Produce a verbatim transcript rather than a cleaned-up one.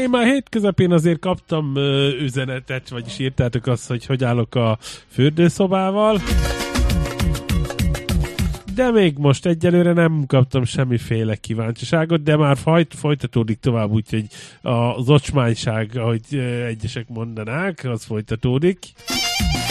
én már hét közepén azért kaptam ö, üzenetet, vagyis írtátok azt, hogy hogy állok a fürdőszobával. De még most egyelőre nem kaptam semmiféle kíváncsiságot, de már folyt, folytatódik tovább, úgyhogy az ocsmányság, ahogy egyesek mondanák, az folytatódik.